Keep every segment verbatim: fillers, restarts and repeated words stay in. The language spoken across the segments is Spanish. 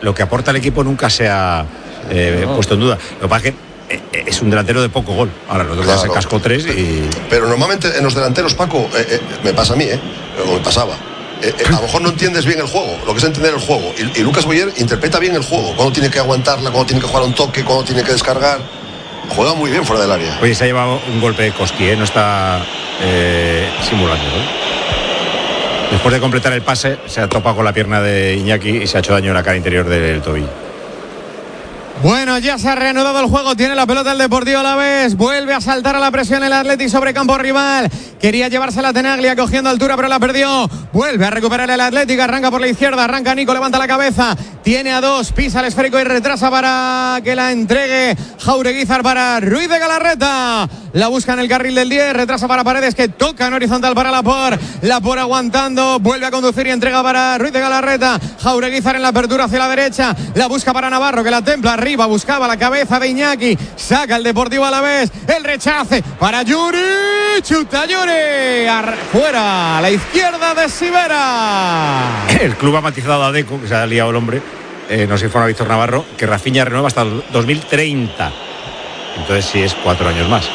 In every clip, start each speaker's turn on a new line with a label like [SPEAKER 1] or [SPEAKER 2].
[SPEAKER 1] lo que aporta el equipo nunca se ha eh, no. puesto en duda. Lo que pasa es que es un delantero de poco gol. Ahora nosotros claro. ya se cascó tres y...
[SPEAKER 2] Pero normalmente en los delanteros, Paco, eh, eh, me pasa a mí, ¿eh? Pero me pasaba. Eh, eh, a lo mejor no entiendes bien el juego, lo que es entender el juego. Y, y Lucas Boyer interpreta bien el juego. Cuando tiene que aguantarla, cuando tiene que jugar un toque, cuando tiene que descargar. Juega muy bien fuera del área.
[SPEAKER 1] Oye, se ha llevado un golpe de Koski, ¿eh? No está eh, simulando, ¿eh? Después de completar el pase, se ha topado con la pierna de Iñaki y se ha hecho daño en la cara interior del tobillo.
[SPEAKER 3] Bueno, ya se ha reanudado el juego, tiene la pelota el Deportivo Alavés, vuelve a saltar a la presión el Athletic sobre campo rival, quería llevársela a Tenaglia cogiendo altura pero la perdió, vuelve a recuperar el Athletic, arranca por la izquierda, arranca Nico, levanta la cabeza, tiene a dos, pisa el esférico y retrasa para que la entregue Jaureguizar para Ruiz de Galarreta, la busca en el carril del diez, retrasa para Paredes que toca en horizontal para Lapor, Lapor aguantando, vuelve a conducir y entrega para Ruiz de Galarreta, Jaureguizar en la apertura hacia la derecha, la busca para Navarro que la templa arriba, buscaba la cabeza de Iñaki, saca el Deportivo Alavés, el rechace para Yuri, chuta Yuri, fuera a la izquierda de Sivera.
[SPEAKER 1] El club ha matizado a Deco, que se ha liado el hombre, eh, nos informa Víctor Navarro, que Rafinha renueva hasta el dos mil treinta, entonces sí es cuatro años más.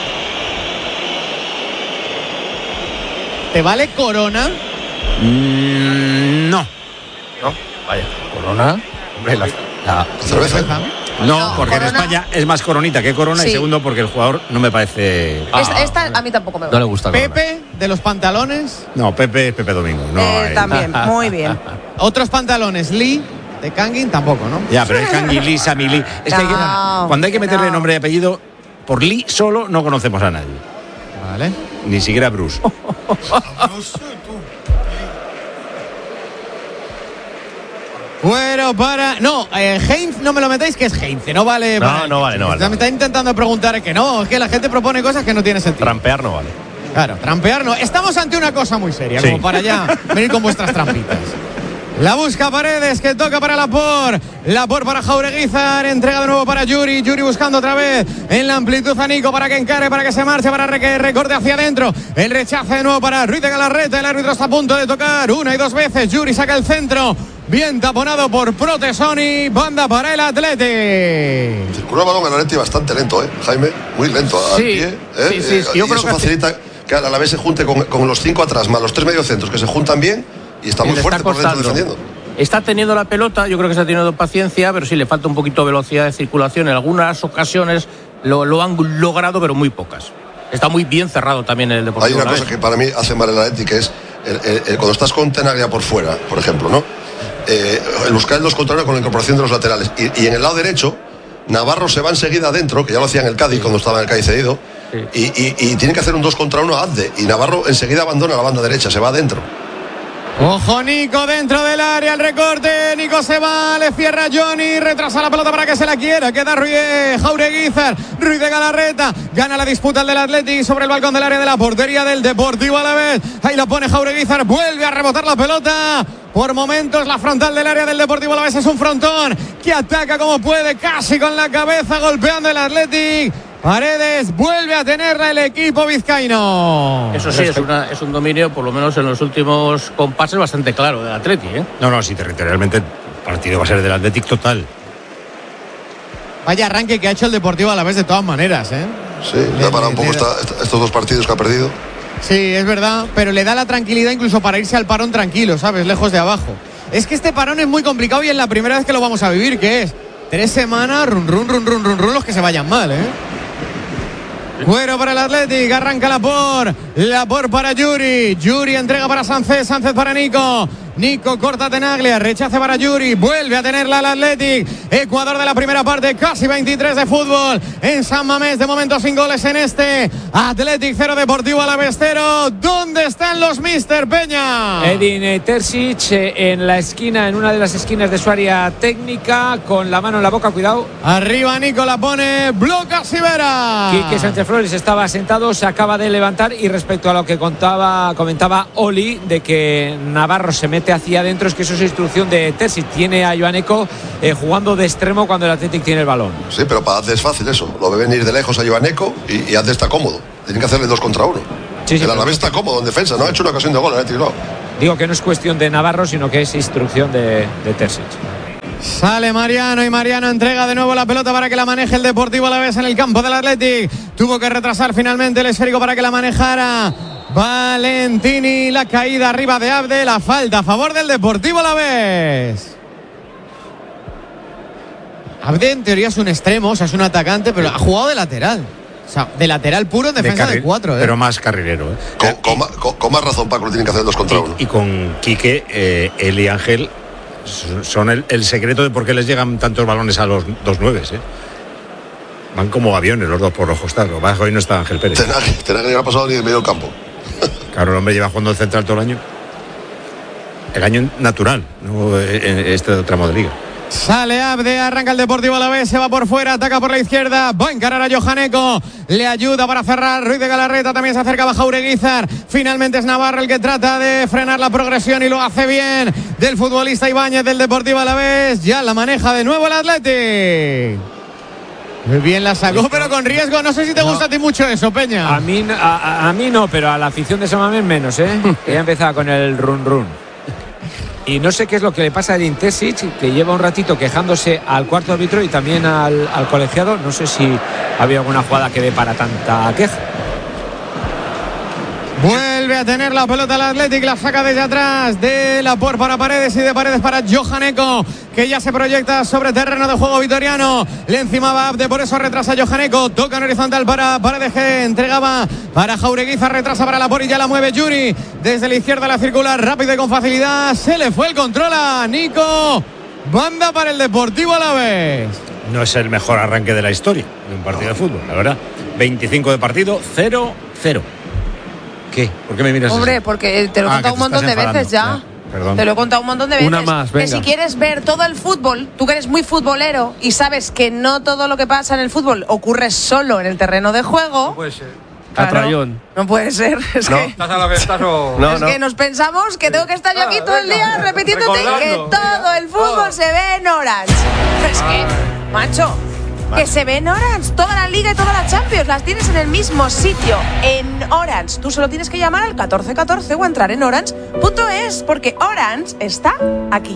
[SPEAKER 3] ¿Te vale Corona?
[SPEAKER 1] Mm, no.
[SPEAKER 4] No, vaya, Corona. Hombre, la, la
[SPEAKER 2] cerveza.
[SPEAKER 1] No,
[SPEAKER 5] no,
[SPEAKER 1] porque
[SPEAKER 5] Corona.
[SPEAKER 1] en España es más Coronita que Corona, sí. Y segundo porque el jugador no me parece...
[SPEAKER 5] Ah, esta, esta a mí tampoco me gusta.
[SPEAKER 4] No le gusta Corona.
[SPEAKER 3] Pepe, de los pantalones.
[SPEAKER 1] No, Pepe es Pepe Domingo. No,
[SPEAKER 5] eh,
[SPEAKER 1] hay...
[SPEAKER 5] También, muy bien.
[SPEAKER 3] Otros pantalones, Lee, de Kangin, tampoco, ¿no?
[SPEAKER 1] Ya, pero es Kangui, Lee, Sami Lee. Es
[SPEAKER 5] no,
[SPEAKER 1] que hay que, cuando hay que meterle
[SPEAKER 5] no.
[SPEAKER 1] nombre y apellido, por Lee solo no conocemos a nadie.
[SPEAKER 3] Vale.
[SPEAKER 1] Ni siquiera Bruce.
[SPEAKER 3] Bueno, para... No, eh, Heinz, no me lo metáis que es Heinz, no vale...
[SPEAKER 4] No,
[SPEAKER 3] para...
[SPEAKER 4] no vale, no vale.
[SPEAKER 3] Me está intentando preguntar que no, es que la gente propone cosas que no tienen sentido.
[SPEAKER 4] Trampear no vale.
[SPEAKER 3] Claro, trampear no. Estamos ante una cosa muy seria, sí. Como para ya venir con vuestras trampitas. La busca Paredes, que toca para Lapor. Lapor para Jaureguizar, entrega de nuevo para Yuri. Yuri buscando otra vez en la amplitud a Nico para que encare, para que se marche, para que recorte hacia adentro. El rechace de nuevo para Ruiz de Galarreta. El árbitro está a punto de tocar una y dos veces. Yuri saca el centro. Bien taponado por Protesoni. Banda para el Athletic.
[SPEAKER 2] Circula el balón el Athletic bastante lento, ¿eh, Jaime? Muy lento al
[SPEAKER 4] sí,
[SPEAKER 2] pie. ¿eh?
[SPEAKER 4] Sí, sí,
[SPEAKER 2] eh,
[SPEAKER 4] yo
[SPEAKER 2] y
[SPEAKER 4] creo
[SPEAKER 2] eso
[SPEAKER 4] que
[SPEAKER 2] facilita hace... que a la vez se junte con, con los cinco atrás, más los tres mediocentros que se juntan bien. Y está muy fuerte por dentro defendiendo.
[SPEAKER 4] Está teniendo la pelota, yo creo que está teniendo paciencia, pero sí le falta un poquito de velocidad de circulación. En algunas ocasiones lo, lo han logrado, pero muy pocas. Está muy bien cerrado también el Deportivo.
[SPEAKER 2] Hay una cosa que para mí hace mal el Athletic, que es el, el, el, cuando estás con Tenaglia por fuera, por ejemplo, ¿no? Eh, el buscar el dos contra uno con la incorporación de los laterales. Y, y en el lado derecho, Navarro se va enseguida adentro, que ya lo hacía en el Cádiz, sí. Cuando estaba en el Cádiz cedido. Sí. Y, y, y tiene que hacer un dos contra uno a Adde. Y Navarro enseguida abandona la banda derecha, se va adentro.
[SPEAKER 3] Ojo Nico dentro del área, el recorte, Nico se va, le cierra Johnny, retrasa la pelota para que se la quiera, queda Ruiz, Jaureguizar, Ruiz de Galarreta, gana la disputa el del Athletic sobre el balcón del área de la portería del Deportivo Alavés, ahí la pone Jaureguizar, vuelve a rebotar la pelota, por momentos la frontal del área del Deportivo Alavés es un frontón, que ataca como puede, casi con la cabeza, golpeando el Athletic. Paredes vuelve a tenerla el equipo vizcaíno.
[SPEAKER 4] Eso sí, es, una, es un dominio, por lo menos en los últimos compases, bastante claro del Athletic, ¿eh?
[SPEAKER 1] No, no, sí, territorialmente el partido va a ser del Athletic total.
[SPEAKER 3] Vaya arranque que ha hecho el Deportivo Alavés de todas maneras, ¿eh?
[SPEAKER 2] Sí, le ha parado un poco esta, estos dos partidos que ha perdido.
[SPEAKER 3] Sí, es verdad, pero le da la tranquilidad incluso para irse al parón tranquilo, ¿sabes? Lejos de abajo. Es que este parón es muy complicado y es la primera vez que lo vamos a vivir, que es tres semanas, run, run, run, run, run, run, los que se vayan mal, ¿eh? Cuero para el Athletic, arranca Lapor, Lapor para Yuri, Yuri entrega para Sánchez, Sánchez para Nico, Nico corta Tenaglia, rechace para Yuri, vuelve a tenerla el Athletic, Ecuador de la primera parte, casi veintitrés de fútbol, en San Mamés, de momento sin goles en este, Athletic cero, Deportivo Alavés cero, ¿dónde están los Mister Peña?
[SPEAKER 6] Edin Terzic en la esquina, en una de las esquinas de su área técnica, con la mano en la boca, cuidado.
[SPEAKER 3] Arriba Nico la pone, bloca Sivera.
[SPEAKER 6] Quique Sánchez Flores estaba sentado, se acaba de levantar y respecto a lo que contaba, comentaba Oli de que Navarro se mete hacia adentro, es que eso es instrucción de Terzic. Tiene a Joaneco eh, jugando de extremo cuando el Athletic tiene el balón.
[SPEAKER 2] Sí, pero para Adde es fácil eso, lo ve venir de lejos a Joaneco y, y Adde está cómodo, tienen que hacerle dos contra uno. Sí, sí, el Alavés está cómodo en defensa, no ha hecho una ocasión de gol el Athletic, no.
[SPEAKER 6] Digo que no es cuestión de Navarro, sino que es instrucción de, de Terzic.
[SPEAKER 3] Sale Mariano y Mariano entrega de nuevo la pelota para que la maneje el Deportivo Alavés en el campo del Athletic. Tuvo que retrasar finalmente el esférico para que la manejara Valentini. La caída arriba de Abde, la falta a favor del Deportivo Alavés. Abde en teoría es un extremo, o sea, es un atacante, pero ha jugado de lateral. O sea, de lateral puro en defensa de, de cuatro, ¿eh?
[SPEAKER 1] Pero más carrilero, ¿eh?
[SPEAKER 2] Con, con, con, con más razón, Paco, lo tienen que hacer dos contra uno.
[SPEAKER 1] Y, y con Quique, eh, él y Ángel son el, el secreto de por qué les llegan tantos balones a los dos nueves, ¿eh? Van como aviones los dos por los costados. Lo que pasa es que hoy no está Ángel Pérez.
[SPEAKER 2] Tenagli, Tenagli no ha pasado ni en medio campo.
[SPEAKER 1] Claro, el hombre lleva jugando el central todo el año. El año natural, no este de tramo de liga.
[SPEAKER 3] Sale Abde, arranca el Deportivo Alavés, se va por fuera, ataca por la izquierda, va a encarar a Johaneco, le ayuda para cerrar Ruiz de Galarreta, también se acerca Jaureguizar, finalmente es Navarro el que trata de frenar la progresión y lo hace bien del futbolista Ibáñez del Deportivo Alavés, ya la maneja de nuevo el Athletic. Muy bien la sacó, pero con riesgo. No sé si te gusta no. a ti mucho eso, Peña.
[SPEAKER 6] A mí, a, a mí no, pero a la afición de San Mamés menos, ¿eh? Que ya empezaba con el run run. Y no sé qué es lo que le pasa a Edin Terzic, que lleva un ratito quejándose al cuarto árbitro y también al, al colegiado. No sé si había alguna jugada que dé para tanta queja.
[SPEAKER 3] Vuelve a tener la pelota el Athletic, la saca desde atrás de Laporte para Paredes y de Paredes para Johaneco, que ya se proyecta sobre terreno de juego vitoriano. Le encimaba Abde, por eso retrasa Johaneco, toca en horizontal para Paredes, que entregaba para Jaureguizar, retrasa para Laporte y ya la mueve Yuri desde la izquierda, la circular rápido y con facilidad. Se le fue el control a Nico. Banda para el Deportivo Alavés.
[SPEAKER 1] No es el mejor arranque de la historia de un partido de fútbol, la verdad. veinticinco de partido, cero cero. ¿Qué? ¿Por qué me miras
[SPEAKER 5] Hombre,
[SPEAKER 1] así?
[SPEAKER 5] porque te lo he
[SPEAKER 1] ah,
[SPEAKER 5] contado un montón de veces ya.
[SPEAKER 1] Perdón.
[SPEAKER 5] Te lo he contado un montón de veces.
[SPEAKER 6] Una más, venga.
[SPEAKER 5] Que si quieres ver todo el fútbol, tú que eres muy futbolero y sabes que no todo lo que pasa en el fútbol ocurre solo en el terreno de juego.
[SPEAKER 7] No puede ser.
[SPEAKER 5] Claro,
[SPEAKER 7] Atrayón.
[SPEAKER 5] no puede ser. Es
[SPEAKER 7] no.
[SPEAKER 5] que,
[SPEAKER 7] ¿Estás a la vez? ¿Estás o...
[SPEAKER 5] no, es no. que nos pensamos que tengo que estar yo aquí ah, todo el día repitiéndote que todo el fútbol oh. se ve en Orange. Pero es que, macho, que se ve en Orange. Toda la Liga y toda la Champions las tienes en el mismo sitio, en Orange. Tú solo tienes que llamar al catorce catorce o entrar en orange punto es, porque Orange está aquí.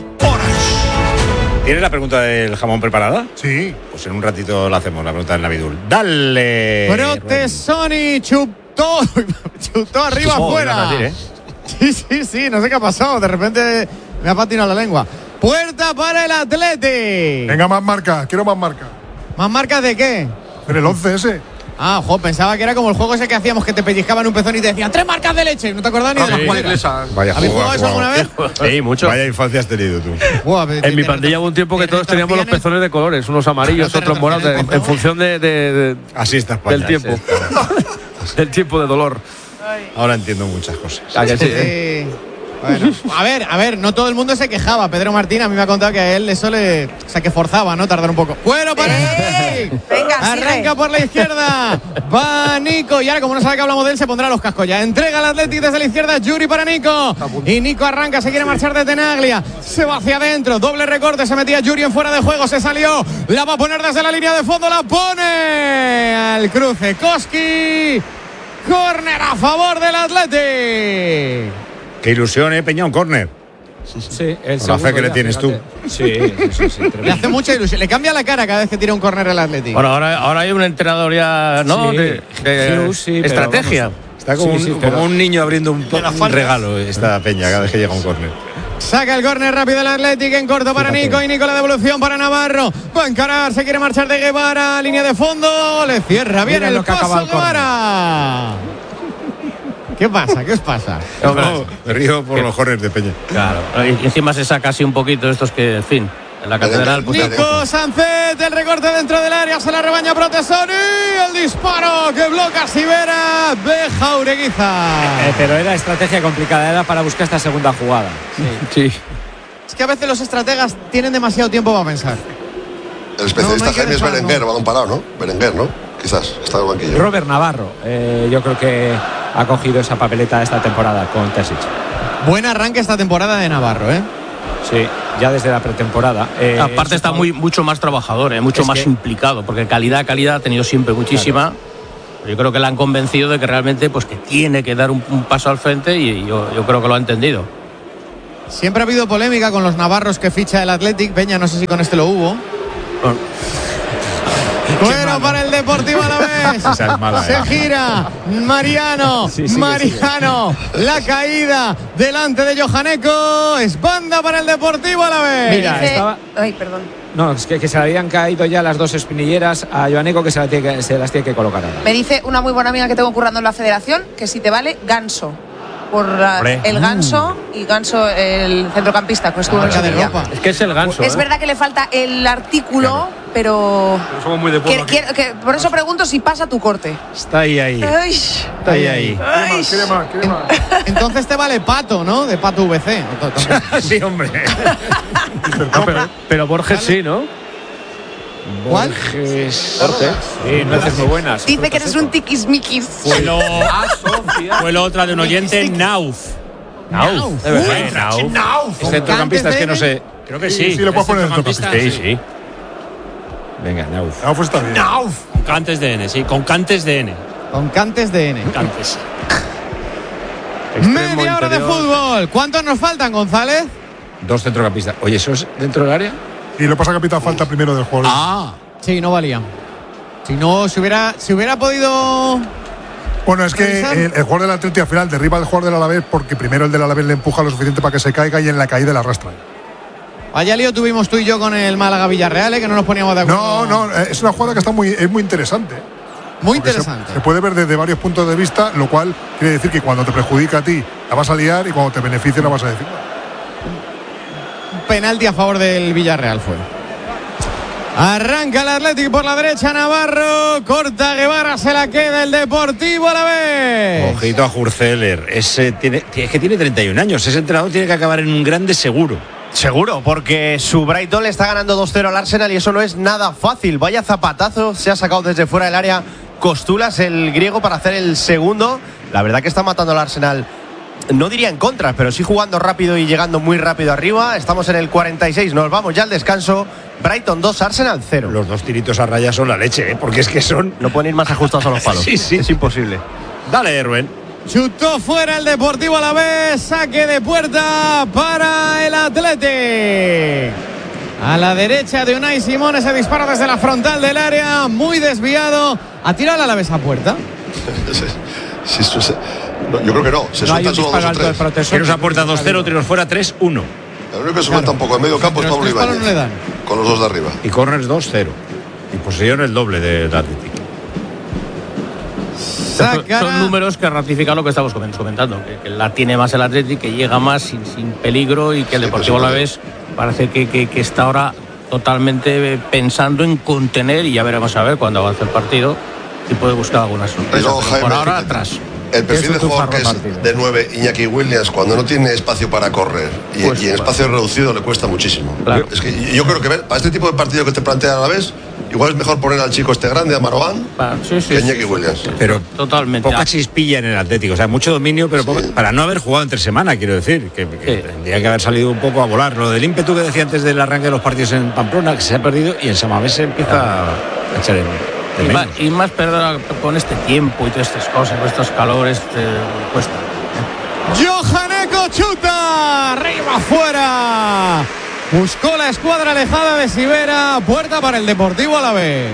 [SPEAKER 1] Orange. ¿Tienes la pregunta del jamón preparada?
[SPEAKER 3] Sí.
[SPEAKER 1] Pues en un ratito la hacemos, la pregunta del Navidul. ¡Dale!
[SPEAKER 3] Protesoni chutó, chutó arriba
[SPEAKER 1] oh,
[SPEAKER 3] afuera. ¿eh? Sí, sí, sí, no sé qué ha pasado. De repente me ha patinado la lengua. Puerta para el Athletic.
[SPEAKER 8] Venga, más marcas, quiero más marcas.
[SPEAKER 3] ¿Más marcas de qué?
[SPEAKER 8] En el once ese.
[SPEAKER 3] Ah, jo, pensaba que era como el juego ese que hacíamos, que te pellizcaban un pezón y te decían tres marcas de leche. ¿No te acordabas ni de las cuales?
[SPEAKER 1] Vaya,
[SPEAKER 3] ¿habéis jugado eso alguna vez?
[SPEAKER 7] Sí, mucho.
[SPEAKER 1] Vaya infancia has tenido tú.
[SPEAKER 7] Buah, en mi pandilla hubo un tiempo que todos teníamos los pezones de colores, unos amarillos, otros morados, en, en función de, de, de
[SPEAKER 1] así está España,
[SPEAKER 7] del tiempo. Del tiempo de dolor.
[SPEAKER 1] Ahora entiendo muchas cosas.
[SPEAKER 7] ¿A que sí?
[SPEAKER 3] Sí. Bueno, a ver, a ver, no todo el mundo se quejaba. Pedro Martín a mí me ha contado que a él eso le, o sea, que forzaba, ¿no? Tardar un poco. Bueno, para
[SPEAKER 5] ¡Eh! Venga,
[SPEAKER 3] arranca
[SPEAKER 5] sigue.
[SPEAKER 3] por la izquierda. Va Nico. Y ahora, como no sabe que hablamos de él, se pondrá los cascos ya. Entrega al Athletic desde la izquierda. Yuri para Nico. Y Nico arranca, se quiere marchar de Tenaglia. Se va hacia adentro. Doble recorte. Se metía Yuri en fuera de juego. Se salió. La va a poner desde la línea de fondo. La pone al cruce. Koski. Córner a favor del Athletic.
[SPEAKER 1] Qué ilusión, ¿eh, Peñón? Córner.
[SPEAKER 6] Sí, el
[SPEAKER 1] Con la fe que le tienes
[SPEAKER 6] fíjate. tú. Sí, sí, sí, sí,
[SPEAKER 3] le hace mucha ilusión. Le cambia la cara cada vez que tira un córner el Atlético.
[SPEAKER 4] Bueno, ahora, ahora hay un entrenador ya, ¿no?
[SPEAKER 6] Sí,
[SPEAKER 4] de, de
[SPEAKER 6] sí, sí,
[SPEAKER 4] estrategia.
[SPEAKER 1] Está como,
[SPEAKER 6] Sí,
[SPEAKER 1] un,
[SPEAKER 6] sí,
[SPEAKER 1] como
[SPEAKER 6] pero-
[SPEAKER 1] un niño abriendo un, un regalo esta Peña cada vez que llega un córner.
[SPEAKER 3] Saca el córner rápido el Atlético en corto para Nico. Y Nico la devolución para Navarro. Va a encarar, se quiere marchar de Guevara. Línea de fondo. Le cierra bien
[SPEAKER 6] Mira
[SPEAKER 3] el
[SPEAKER 6] lo que acaba
[SPEAKER 3] paso
[SPEAKER 6] el córner.
[SPEAKER 3] Guevara. ¿Qué pasa? ¿Qué os pasa?
[SPEAKER 1] No, no, me río por los corners de Peña.
[SPEAKER 4] Claro. Y encima se saca así un poquito estos que, en fin, en la catedral. Pues,
[SPEAKER 3] Nico Sánchez, el recorte dentro del área, se la rebaña Protesoni, el disparo que bloca Sivera de Jaureguizar.
[SPEAKER 6] Eh, pero era estrategia complicada, era para buscar esta segunda jugada.
[SPEAKER 7] Sí.
[SPEAKER 3] Es que a veces los estrategas tienen demasiado tiempo para pensar.
[SPEAKER 2] El especialista
[SPEAKER 3] No, no hay que
[SPEAKER 2] Jaime es
[SPEAKER 3] dejar,
[SPEAKER 2] Berenguer,
[SPEAKER 3] no.
[SPEAKER 2] balón parado, ¿no? Berenguer, ¿no? Quizás, está en el banquillo.
[SPEAKER 6] Robert Navarro, eh, yo creo que ha cogido esa papeleta esta temporada con Terzic.
[SPEAKER 3] Buen arranque esta temporada de Navarro, ¿eh?
[SPEAKER 6] Sí, ya desde la pretemporada. Eh,
[SPEAKER 4] aparte está muy mucho más trabajador, ¿eh? mucho
[SPEAKER 6] Es
[SPEAKER 4] más
[SPEAKER 6] que-
[SPEAKER 4] implicado, porque calidad, calidad ha tenido siempre muchísima. Yo creo que le han convencido de que realmente pues que tiene que dar un, un paso al frente y yo, yo creo que lo ha entendido.
[SPEAKER 3] Siempre ha habido polémica con los navarros que ficha el Athletic. Peña, no sé si con este lo hubo. Bueno, para el Deportivo Alavés.
[SPEAKER 1] Esa es mala,
[SPEAKER 3] Se
[SPEAKER 1] eh.
[SPEAKER 3] gira Mariano.
[SPEAKER 6] Sí, sí,
[SPEAKER 3] Mariano. La caída delante de Johaneko. Es banda para el Deportivo Alavés.
[SPEAKER 6] Mira,
[SPEAKER 5] Dice-
[SPEAKER 6] estaba-
[SPEAKER 5] Ay, perdón.
[SPEAKER 6] No, es que, que se le habían caído ya las dos espinilleras a Joaneco, que se, la tiene que se las tiene que colocar ahora.
[SPEAKER 5] Me dice una muy buena amiga que tengo currando en la federación que si te vale ganso. Por la-
[SPEAKER 1] Hombre.
[SPEAKER 5] el ganso y ganso el centrocampista que estuvo en
[SPEAKER 3] Marca de
[SPEAKER 5] Sevilla.
[SPEAKER 3] ropa.
[SPEAKER 7] Es que es el ganso.
[SPEAKER 5] Es
[SPEAKER 7] ¿eh?
[SPEAKER 5] verdad que le falta el artículo, pero.
[SPEAKER 7] Pero somos muy de pueblo
[SPEAKER 5] que-
[SPEAKER 7] aquí.
[SPEAKER 5] que- que- por eso pregunto si pasa tu corte.
[SPEAKER 1] Está ahí, ahí.
[SPEAKER 5] Ay,
[SPEAKER 1] Está ahí, ahí.
[SPEAKER 5] ay.
[SPEAKER 8] ¿Quiere más? ¿Quiere más?
[SPEAKER 3] Entonces te vale Pato, ¿no? De Pato V C.
[SPEAKER 1] Sí, hombre.
[SPEAKER 7] No, pero, pero Borges sí, ¿no?
[SPEAKER 3] ¿Cuál?
[SPEAKER 6] Borges. Sí, nueces muy buenas.
[SPEAKER 5] Dice que eres un tiquismiquis.
[SPEAKER 9] Fue lo, fue lo otra de un oyente, Nauf.
[SPEAKER 3] Nauf.
[SPEAKER 1] De verdad. Es centrocampista, es que no sé.
[SPEAKER 9] Creo que
[SPEAKER 8] Sí,
[SPEAKER 9] sí.
[SPEAKER 8] sí, lo puedo
[SPEAKER 9] Es
[SPEAKER 8] poner en
[SPEAKER 9] centrocampista,
[SPEAKER 1] Sí, sí. Venga, Nauf.
[SPEAKER 8] Ah, pues está bien.
[SPEAKER 9] Con cantes de N, sí, con cantes de N.
[SPEAKER 3] Con Cantes de N.
[SPEAKER 9] Cantes.
[SPEAKER 7] Extremo
[SPEAKER 3] Media hora de
[SPEAKER 7] interior.
[SPEAKER 3] fútbol. ¿Cuántos nos faltan, González?
[SPEAKER 1] Dos centrocampistas. Oye, ¿eso es dentro del área?
[SPEAKER 8] Y lo pasa que ha pitado falta primero del juego.
[SPEAKER 1] Ah.
[SPEAKER 3] Sí, no valía. Si no, si hubiera, si hubiera podido.
[SPEAKER 8] Bueno, es que
[SPEAKER 3] ¿Revisar?
[SPEAKER 8] el, el jugador del Atleti al final derriba al jugador del Alavés porque primero el del Alavés le empuja lo suficiente para que se caiga y en la caída le arrastra.
[SPEAKER 3] Vaya lío tuvimos tú y yo con el Málaga Villarreal, ¿eh? Que no nos poníamos de acuerdo.
[SPEAKER 8] No, no, eh, es una jugada que está muy, es muy interesante.
[SPEAKER 3] Muy
[SPEAKER 8] Porque se-
[SPEAKER 3] interesante.
[SPEAKER 8] Se, puede ver desde varios puntos de vista, lo cual quiere decir que cuando te perjudica a ti la vas a liar y cuando te beneficia la vas a decir.
[SPEAKER 3] Penalti a favor del Villarreal fue. Arranca el Atlético por la derecha, Navarro. Corta Guevara, se la queda el Deportivo a la vez.
[SPEAKER 1] Ojito a Hurzeler. Ese tiene, es que tiene treinta y un años. Ese entrenador tiene que acabar en un grande seguro.
[SPEAKER 10] Seguro, porque su Brighton le está ganando dos cero al Arsenal y eso no es nada fácil. Vaya zapatazo, se ha sacado desde fuera del área Costulas, el griego, para hacer el segundo. La verdad que está matando al Arsenal, no diría en contras, pero sí jugando rápido y llegando muy rápido arriba. Estamos en el cuarenta y seis, nos vamos ya al descanso. Brighton dos, Arsenal cero.
[SPEAKER 1] Los dos tiritos a raya son la leche, ¿eh? Porque es que son.
[SPEAKER 10] No pueden ir más ajustados a los palos.
[SPEAKER 1] Sí, sí.
[SPEAKER 10] Es imposible.
[SPEAKER 1] Dale, Erwin.
[SPEAKER 3] Chutó fuera el Deportivo a la vez. Saque de puerta para el Athletic. A la derecha de Unai Simón, ese disparo desde la frontal del área, muy desviado. ¿Ha tirado a la vez a puerta?
[SPEAKER 2] Sí, sí, sí. No, yo creo que no. Se
[SPEAKER 6] No hay
[SPEAKER 2] sueltan
[SPEAKER 6] un
[SPEAKER 2] solo
[SPEAKER 6] disparo
[SPEAKER 2] dos o
[SPEAKER 6] alto del
[SPEAKER 2] tres.
[SPEAKER 6] protector.
[SPEAKER 1] Tiros a puerta dos cero, tiros fuera tres uno.
[SPEAKER 2] El único que se suelta un poco en medio campo es
[SPEAKER 3] Los
[SPEAKER 2] Pablo
[SPEAKER 3] tres palos
[SPEAKER 2] Ibáñez.
[SPEAKER 3] no le dan.
[SPEAKER 2] Con los dos de arriba.
[SPEAKER 1] Y corners dos cero. Y posesión el doble del Atlético.
[SPEAKER 3] Sacará.
[SPEAKER 4] Son números que ratifican lo que estamos comentando, que, que la tiene más el Atlético, que llega más sin, sin peligro y que el
[SPEAKER 2] Sí,
[SPEAKER 4] Deportivo
[SPEAKER 2] pues, sí,
[SPEAKER 4] Alavés parece que, que, que está ahora totalmente pensando en contener, y ya veremos a ver cuando avance el partido si puede buscar alguna sorpresa.
[SPEAKER 2] Y luego,
[SPEAKER 4] Pero
[SPEAKER 2] Jaime,
[SPEAKER 4] por ahora
[SPEAKER 2] fíjate,
[SPEAKER 4] atrás.
[SPEAKER 2] El perfil de
[SPEAKER 6] Es un
[SPEAKER 2] jugador que
[SPEAKER 6] tufarro
[SPEAKER 2] es
[SPEAKER 6] partido.
[SPEAKER 2] de nueve, Iñaki Williams, cuando no tiene espacio para correr y,
[SPEAKER 4] Pues,
[SPEAKER 2] y en espacio reducido le cuesta muchísimo.
[SPEAKER 4] Claro.
[SPEAKER 2] Es que yo creo que ver, para este tipo de partido que te plantea a la vez, igual es mejor poner al chico este grande, a Maroán,
[SPEAKER 4] Ah, sí, sí,
[SPEAKER 2] que
[SPEAKER 4] sí,
[SPEAKER 2] Iñaki
[SPEAKER 4] sí,
[SPEAKER 2] Williams.
[SPEAKER 4] sí, sí.
[SPEAKER 1] Pero
[SPEAKER 4] Totalmente.
[SPEAKER 1] poca
[SPEAKER 4] Ah,
[SPEAKER 1] chispilla en el Atlético. O sea, mucho dominio, pero poca- para no haber jugado entre semana, quiero decir. Que, que
[SPEAKER 4] Sí.
[SPEAKER 1] tendría que haber salido un poco a volar. Lo del ímpetu que decía antes del arranque de los partidos en Pamplona, que se ha perdido, y en Samamés se empieza a echar en. de
[SPEAKER 4] Y más,
[SPEAKER 1] menos.
[SPEAKER 4] y más perdona, con este tiempo y todas estas cosas, con estos calores, te cuesta.
[SPEAKER 3] Johaneko chuta. Arriba, fuera. Buscó la escuadra alejada de Sivera. Puerta para el Deportivo a la vez.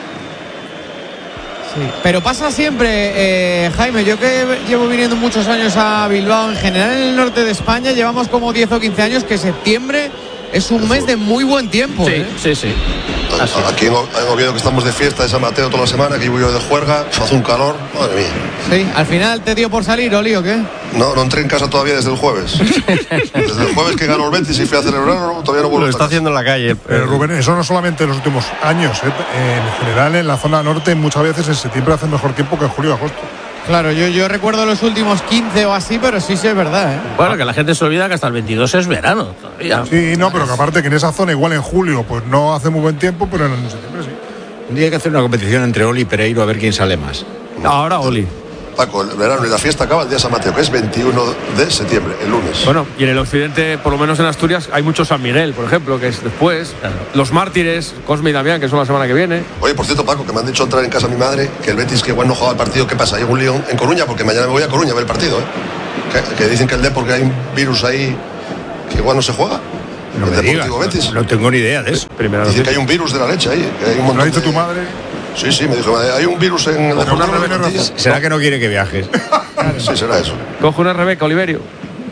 [SPEAKER 3] Sí, pero pasa siempre, eh, Jaime. Yo que llevo viniendo muchos años a Bilbao, en general en el norte de España, llevamos como diez o quince años que septiembre es un mes de muy buen tiempo.
[SPEAKER 4] Sí,
[SPEAKER 3] ¿eh?
[SPEAKER 4] sí, sí. Así es.
[SPEAKER 2] Aquí en O- en Oviedo, que estamos de fiesta de San Mateo toda la semana, que llevo yo de juerga, hace un calor, madre mía.
[SPEAKER 3] Sí, al final te dio por salir, Oli, ¿o qué?
[SPEAKER 2] No, no entré en casa todavía desde el jueves. Desde el jueves que ganó el Betis y fui a celebrarlo, todavía no vuelvo.
[SPEAKER 10] Lo está haciendo en la calle.
[SPEAKER 8] Pero Rubén, eso no solamente en los últimos años, ¿eh? En general en la zona norte muchas veces en septiembre hace mejor tiempo que en julio y agosto.
[SPEAKER 3] Claro, yo, yo recuerdo los últimos quince o así, pero sí, sí es verdad, ¿eh?
[SPEAKER 4] Bueno, que la gente se olvida que hasta el veintidós es verano todavía.
[SPEAKER 8] Sí, no, pero que aparte que en esa zona igual en julio pues no hace muy buen tiempo, pero en septiembre sí.
[SPEAKER 1] Un día hay que hacer una competición entre Oli y Pereiro a ver quién sale más.
[SPEAKER 7] Ahora Oli.
[SPEAKER 2] Paco, el verano y la fiesta acaba el día de San Mateo, que es veintiuno de septiembre, el lunes.
[SPEAKER 7] Bueno, y en el occidente, por lo menos en Asturias, hay mucho San Miguel, por ejemplo, que es después. Los Mártires, Cosme y Damián, que son la semana que viene.
[SPEAKER 2] Oye, por cierto, Paco, que me han dicho entrar en casa mi madre, que el Betis que igual no juega el partido, ¿qué pasa? Hay un lío en Coruña, porque mañana me voy a Coruña a ver el partido, ¿eh? Que, que dicen que el Depor, que hay un virus ahí igual no se juega.
[SPEAKER 1] No
[SPEAKER 2] el
[SPEAKER 1] me
[SPEAKER 2] Deportivo
[SPEAKER 1] digas,
[SPEAKER 2] Betis.
[SPEAKER 1] No, no tengo ni idea de eso.
[SPEAKER 7] Primera
[SPEAKER 2] Dice
[SPEAKER 7] noticia.
[SPEAKER 2] que hay un virus de la leche ahí. Que hay un
[SPEAKER 8] ¿Lo
[SPEAKER 2] montón
[SPEAKER 8] ha dicho
[SPEAKER 2] de-
[SPEAKER 8] tu madre?
[SPEAKER 2] Sí, sí, me dijo, hay un virus en el
[SPEAKER 8] Ojo,
[SPEAKER 2] Deportivo
[SPEAKER 8] no, no,
[SPEAKER 2] Betis.
[SPEAKER 1] ¿Será que no quiere que viajes?
[SPEAKER 2] Sí, será eso.
[SPEAKER 7] Coge una Rebeca, Oliverio.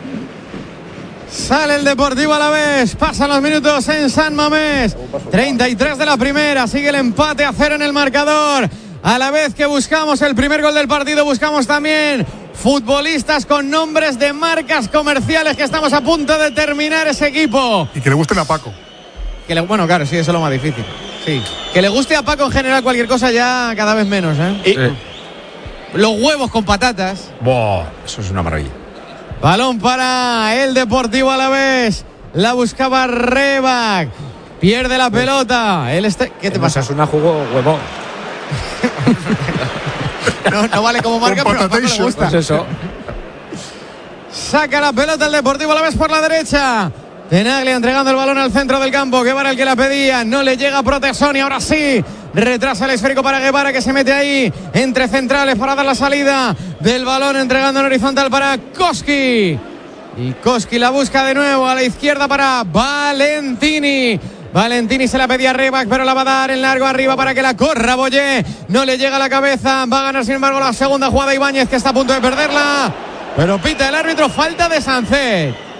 [SPEAKER 3] Sale el Deportivo Alavés, pasan los minutos en San Mamés. treinta y tres de la primera, sigue el empate a cero en el marcador. A la vez que buscamos el primer gol del partido, buscamos también futbolistas con nombres de marcas comerciales que estamos a punto de terminar ese equipo.
[SPEAKER 8] Y que le gusten a Paco.
[SPEAKER 3] Que le, bueno, claro, sí, eso es lo más difícil. Sí. Que le guste a Paco en general cualquier cosa ya cada vez menos, ¿eh?
[SPEAKER 7] Sí.
[SPEAKER 3] Los huevos con patatas.
[SPEAKER 1] Buah, eso es una maravilla.
[SPEAKER 3] Balón para el Deportivo Alavés. La buscaba Rebac. Pierde la pelota. El este... ¿Qué te pasa?
[SPEAKER 6] Es una jugó huevo.
[SPEAKER 3] No, no vale como marca,
[SPEAKER 8] Con
[SPEAKER 3] pero a Paco le
[SPEAKER 8] patatation.
[SPEAKER 3] gusta.
[SPEAKER 6] Pues eso.
[SPEAKER 3] Saca la pelota el Deportivo Alavés por la derecha. Tenaglia entregando el balón al centro del campo. Guevara el que la pedía. No le llega a Protesón y ahora sí. Retrasa el esférico para Guevara que se mete ahí entre centrales para dar la salida del balón. Entregando en horizontal para Koski. Y Koski la busca de nuevo a la izquierda para Valentini. Valentini se la pedía a Rebac, pero la va a dar en largo arriba para que la corra Boyé. No le llega a la cabeza. Va a ganar sin embargo la segunda jugada Ibáñez, que está a punto de perderla. Pero pita el árbitro, falta de Sancet.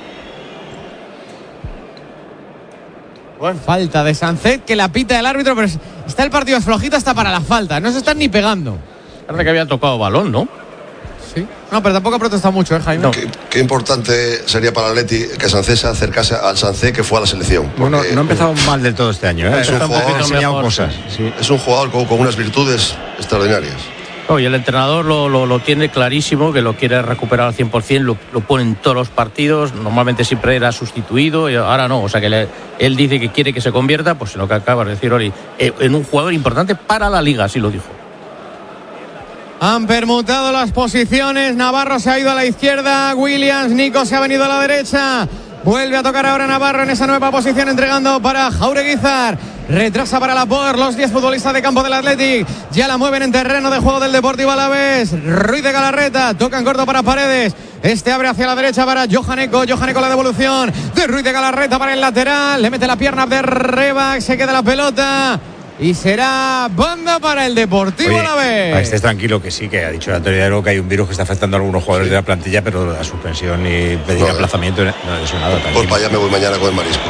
[SPEAKER 3] Falta de Sancet, que la pita el árbitro, pero está el partido flojito hasta para la falta. No se están ni pegando.
[SPEAKER 4] Parece que había tocado balón, ¿no?
[SPEAKER 3] Sí. No, pero tampoco ha protestado mucho, ¿eh, Jaime?
[SPEAKER 4] No.
[SPEAKER 2] Qué, qué importante sería para el Atleti que Sancet se acercase al Sancet que fue a la selección.
[SPEAKER 1] Bueno,
[SPEAKER 2] porque
[SPEAKER 1] no ha empezado mal del todo este año, ¿eh?
[SPEAKER 2] Es un
[SPEAKER 1] Está
[SPEAKER 2] jugador
[SPEAKER 1] ha enseñado
[SPEAKER 4] mejor,
[SPEAKER 1] cosas. Sí.
[SPEAKER 2] Es un jugador con, con unas virtudes extraordinarias.
[SPEAKER 4] No, y el entrenador lo, lo, lo tiene clarísimo, que lo quiere recuperar al cien por ciento, lo, lo pone en todos los partidos, normalmente siempre era sustituido y ahora no, o sea que le, él dice que quiere que se convierta, pues en lo que acabas de decir, Ori, en un jugador importante para la Liga, así lo dijo.
[SPEAKER 3] Han permutado las posiciones, Navarro se ha ido a la izquierda, Williams, Nico se ha venido a la derecha. Vuelve a tocar ahora Navarro en esa nueva posición, entregando para Jaureguizar. Retrasa para la por los diez futbolistas de campo del Athletic. Ya la mueven en terreno de juego del Deportivo Alavés. Ruiz de Galarreta, tocan corto para Paredes. Este abre hacia la derecha para Johaneco. Johaneco la devolución de Ruiz de Galarreta para el lateral. Le mete la pierna de Rebac, se queda la pelota. Y será banda para el Deportivo
[SPEAKER 1] Oye,
[SPEAKER 3] Alavés.
[SPEAKER 1] para que estés tranquilo, que sí, que ha dicho el Antonio Hidalgo que hay un virus que está afectando a algunos jugadores de la plantilla, pero la suspensión y pedir
[SPEAKER 2] No,
[SPEAKER 1] aplazamiento, no, eso nada.
[SPEAKER 2] Pues
[SPEAKER 1] Tranquilo.
[SPEAKER 2] para allá me voy mañana con el marisco.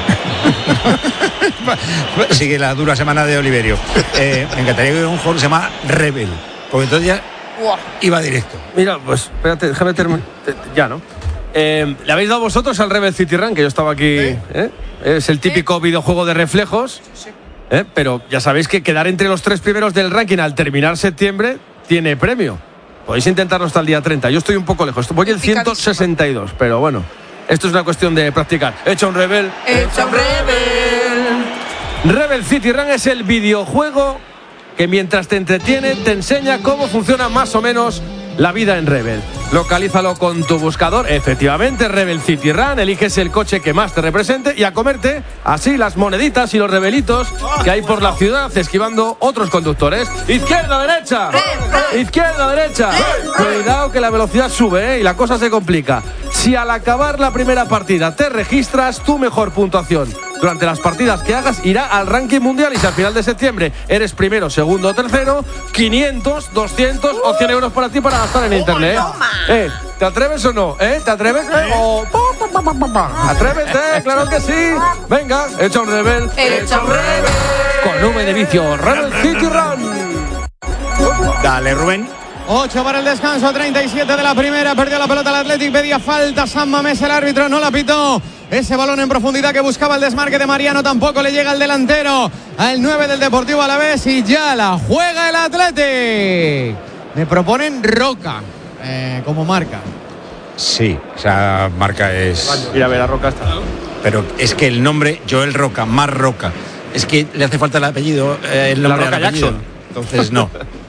[SPEAKER 1] Sigue la dura semana de Oliverio. Eh, me encantaría que un jugador se llama Rebel, porque entonces ya iba directo.
[SPEAKER 7] Mira, pues espérate, déjame terminar. Ya, ¿no? Eh, ¿Le habéis dado vosotros al Rebel City Run? Que yo estaba aquí. ¿eh? Es el típico videojuego de reflejos. ¿eh? Pero ya sabéis que quedar entre los tres primeros del ranking al terminar septiembre tiene premio. Podéis intentarlo hasta el día treinta. Yo estoy un poco lejos. Voy el ciento sesenta y dos, pero bueno. Esto es una cuestión de practicar. Echa un Rebel.
[SPEAKER 5] Echa un Rebel.
[SPEAKER 7] Rebel City Run es el videojuego que mientras te entretiene te enseña cómo funciona más o menos la vida en Rebel. Localízalo con tu buscador, efectivamente, Rebel City Run, eliges el coche que más te represente y a comerte así las moneditas y los rebelitos que hay por la ciudad esquivando otros conductores. Izquierda, derecha, izquierda, derecha. Cuidado que la velocidad sube, ¿eh? Y la cosa se complica. Si al acabar la primera partida te registras, tu mejor puntuación durante las partidas que hagas irá al ranking mundial y si al final de septiembre eres primero, segundo o tercero, quinientos, doscientos o cien euros para ti para gastar en internet. ¿Eh? ¿Te atreves o no? ¿Eh? ¿Te atreves? O... Atrévete, claro que sí. Venga, echa un Rebel.
[SPEAKER 5] Echa un Rebel.
[SPEAKER 7] Con V de vicio, Rebel City Run.
[SPEAKER 1] Dale, Rubén.
[SPEAKER 3] ocho para el descanso, treinta y siete de la primera. Perdió la pelota el Athletic, pedía falta San Mamés, el árbitro no la pitó. Ese balón en profundidad que buscaba el desmarque de Mariano tampoco le llega al delantero, al nueve del Deportivo Alavés, y ya la juega el Athletic. Me proponen Roca eh, como marca.
[SPEAKER 1] Sí, esa marca es...
[SPEAKER 7] Mira, a ver, la Roca está.
[SPEAKER 1] Pero es que el nombre, Joel Roca, más Roca, es que le hace falta el apellido, eh, el
[SPEAKER 7] La
[SPEAKER 1] nombre
[SPEAKER 7] Roca
[SPEAKER 1] al apellido.
[SPEAKER 7] Jackson.
[SPEAKER 1] Entonces no.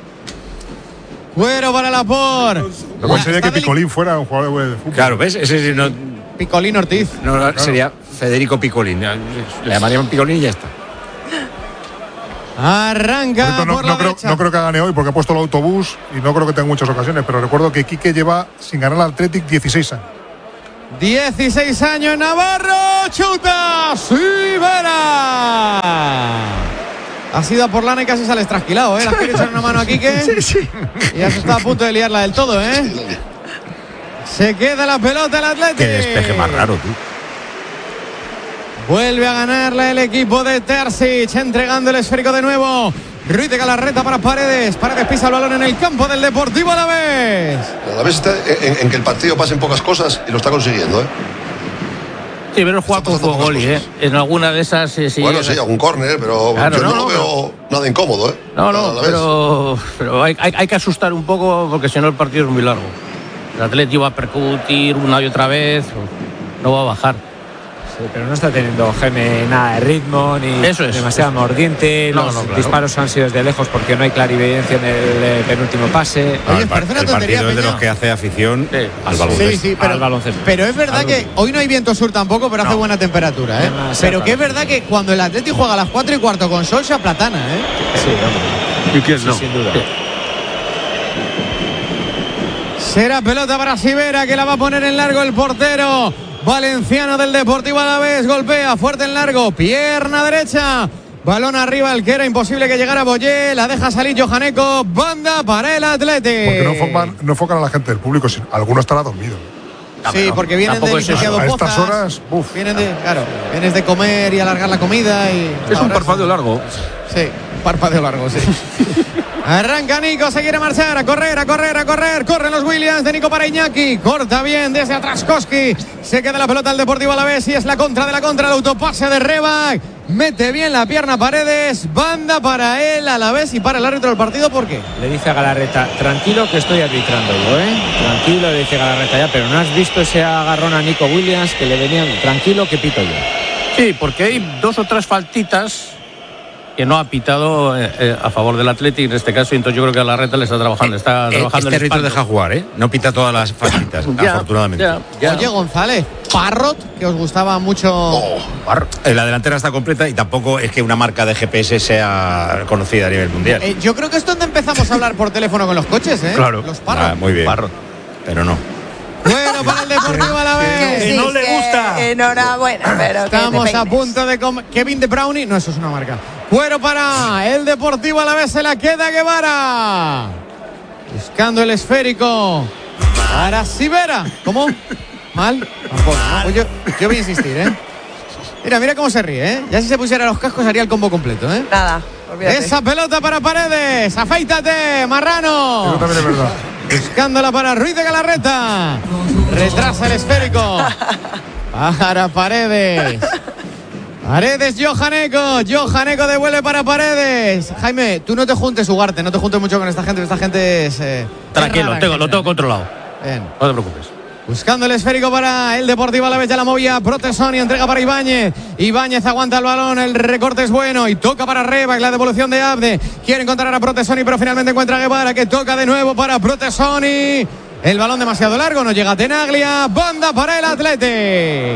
[SPEAKER 3] Cuero para la por.
[SPEAKER 8] Lo cual sería que Picolín fuera un jugador de fútbol.
[SPEAKER 1] Claro, ¿ves? Ese sí no,
[SPEAKER 3] Picolín Ortiz.
[SPEAKER 1] no claro. Sería Federico Picolín. Le llamarían Picolín y ya está.
[SPEAKER 3] Arranca
[SPEAKER 8] Por cierto, no,
[SPEAKER 3] por la
[SPEAKER 8] no, creo,
[SPEAKER 3] derecha.
[SPEAKER 8] no creo que gane hoy porque ha puesto el autobús y no creo que tenga muchas ocasiones, pero recuerdo que Quique lleva sin ganar al Athletic dieciséis años.
[SPEAKER 3] dieciséis años, Navarro, chuta, Sivera. Ha sido a por lana y casi sales trasquilado, ¿eh? ¿Le has querido echar una mano a Quique?
[SPEAKER 2] Sí, sí.
[SPEAKER 3] Y ya se está a punto de liarla del todo, ¿eh? Se queda la pelota el Athletic.
[SPEAKER 1] Qué despeje más raro, tú.
[SPEAKER 3] Vuelve a ganarla el equipo de Terzic, entregando el esférico de nuevo. Ruiz de Galarreta para Paredes. Paredes pisa el balón en el campo del Deportivo Alavés.
[SPEAKER 2] El Alavés está en, en que el partido pasen pocas cosas y lo está consiguiendo, ¿eh?
[SPEAKER 4] Sí, pero juega con Fogoli, ¿eh? En alguna de esas. Eh, sí,
[SPEAKER 2] bueno, sí, algún córner, pero
[SPEAKER 4] claro,
[SPEAKER 2] yo no,
[SPEAKER 4] no,
[SPEAKER 2] no
[SPEAKER 4] no,
[SPEAKER 2] veo pero... nada incómodo, ¿eh?
[SPEAKER 4] No, no, pero, pero hay, hay, hay que asustar un poco porque si no el partido es muy largo. El Atlético va a percutir una y otra vez, no va a bajar.
[SPEAKER 6] Sí, pero no está teniendo Geme nada de ritmo ni
[SPEAKER 4] eso es,
[SPEAKER 6] demasiado
[SPEAKER 4] eso.
[SPEAKER 6] mordiente.
[SPEAKER 4] No,
[SPEAKER 6] los
[SPEAKER 4] no, claro.
[SPEAKER 6] disparos han sido desde lejos porque no hay clarividencia en el eh, penúltimo pase.
[SPEAKER 1] No,
[SPEAKER 3] Oye,
[SPEAKER 1] el, par-
[SPEAKER 3] parece una
[SPEAKER 1] el
[SPEAKER 3] tontería,
[SPEAKER 1] partido es de
[SPEAKER 3] Peña.
[SPEAKER 1] los que hace afición
[SPEAKER 4] Sí.
[SPEAKER 1] al baloncesto.
[SPEAKER 3] Sí, sí, pero,
[SPEAKER 6] Al baloncesto.
[SPEAKER 3] pero es verdad
[SPEAKER 6] Al
[SPEAKER 3] que
[SPEAKER 6] baloncesto.
[SPEAKER 3] hoy no hay viento sur tampoco, pero hace buena temperatura, ¿eh?
[SPEAKER 6] Demasiado
[SPEAKER 3] Pero que es
[SPEAKER 6] calor.
[SPEAKER 3] verdad que cuando el Atlético juega a las cuatro y cuarto con sol se aplatana, ¿eh?
[SPEAKER 6] Sí, hombre.
[SPEAKER 7] ¿Y quién
[SPEAKER 6] Sí,
[SPEAKER 7] no?
[SPEAKER 6] sin duda.
[SPEAKER 3] Será pelota para Sivera, que la va a poner en largo el portero valenciano del Deportivo Alavés. Golpea fuerte en largo, pierna derecha, balón arriba, el que era imposible que llegara Boyé, la deja salir Johaneco, banda para el Atlético.
[SPEAKER 8] Porque no enfocan, no enfocan a la gente del público, sino, alguno estará dormido.
[SPEAKER 3] Sí, porque vienen
[SPEAKER 4] Tampoco
[SPEAKER 3] de
[SPEAKER 4] es eso.
[SPEAKER 3] licenciado
[SPEAKER 8] A estas
[SPEAKER 3] Pozas,
[SPEAKER 8] horas, uf.
[SPEAKER 3] vienen de, claro, vienes de comer y alargar la comida y
[SPEAKER 7] Es un
[SPEAKER 3] ahora
[SPEAKER 7] parpadeo largo.
[SPEAKER 3] Sí, un parpadeo largo, sí. Arranca Nico, se quiere marchar, a correr, a correr, a correr. Corren los Williams de Nico para Iñaki. Corta bien desde atrás Koski. Se queda la pelota al Deportivo Alavés y es la contra de la contra. El autopase de Rebac. Mete bien la pierna Paredes. Banda para él, Alavés y para el árbitro del partido. ¿Por qué?
[SPEAKER 6] Le dice a Galarreta, tranquilo que estoy arbitrando yo, ¿eh? Tranquilo, le dice Galarreta ya, pero no has visto ese agarrón a Nico Williams que le venían. Tranquilo que pito yo.
[SPEAKER 4] Sí, porque hay dos o tres faltitas que no ha pitado eh, eh, a favor del Atlético en este caso, y entonces yo creo que a la reta le está trabajando, está
[SPEAKER 1] Eh,
[SPEAKER 4] trabajando
[SPEAKER 1] este
[SPEAKER 4] el
[SPEAKER 1] árbitro
[SPEAKER 4] espanto.
[SPEAKER 1] deja jugar, ¿eh? No pita todas las faltitas,
[SPEAKER 4] Ya,
[SPEAKER 1] afortunadamente.
[SPEAKER 4] ya, ya.
[SPEAKER 3] Oye, González, Parrot, que os gustaba mucho.
[SPEAKER 2] Oh,
[SPEAKER 1] Eh, La delantera está completa y tampoco es que una marca de G P S sea conocida a nivel mundial.
[SPEAKER 3] Eh, yo creo que es donde empezamos a hablar por teléfono con los coches, ¿eh?
[SPEAKER 1] Claro.
[SPEAKER 3] Los Parrot.
[SPEAKER 1] Ah, muy bien.
[SPEAKER 4] Parrot.
[SPEAKER 1] Pero no.
[SPEAKER 3] Bueno, para el Deportivo Alavés.
[SPEAKER 5] Sí,
[SPEAKER 9] no le
[SPEAKER 5] que
[SPEAKER 9] gusta.
[SPEAKER 5] Enhorabuena, pero que te
[SPEAKER 3] Estamos a
[SPEAKER 5] peines.
[SPEAKER 3] punto de comer. Kevin De Brownie. No, eso es una marca. Cuero para el Deportivo Alavés. Se la queda Guevara. Buscando el esférico. Para Sivera. ¿Cómo? ¿Mal? Tampoco, ¿no? Pues yo, yo voy a insistir, ¿eh? Mira, mira cómo se ríe, ¿eh? Ya si se pusiera los cascos haría el combo completo, ¿eh?
[SPEAKER 5] Nada, olvídate.
[SPEAKER 3] Esa pelota para Paredes. Afeítate, Marrano.
[SPEAKER 8] Eso también es verdad.
[SPEAKER 3] Buscándola para Ruiz de Galarreta. Retrasa el esférico. Para Paredes. Paredes, Johaneco. Johaneco devuelve para Paredes. Jaime, tú no te juntes, Ugarte. No te juntes mucho con esta gente. Esta gente es. Eh,
[SPEAKER 4] Tranquilo,
[SPEAKER 3] es rara,
[SPEAKER 4] tengo,
[SPEAKER 3] en
[SPEAKER 4] lo tengo
[SPEAKER 3] general.
[SPEAKER 4] controlado.
[SPEAKER 3] Bien.
[SPEAKER 4] No te preocupes.
[SPEAKER 3] Buscando el esférico para el Deportivo Alavés, ya la movía Protesoni, entrega para Ibáñez. Ibáñez aguanta el balón, el recorte es bueno y toca para Rebac, la devolución de Abde. Quiere encontrar a Protesoni, pero finalmente encuentra a Guevara, que toca de nuevo para Protesoni. El balón demasiado largo, no llega a Tenaglia. Banda para el Athletic.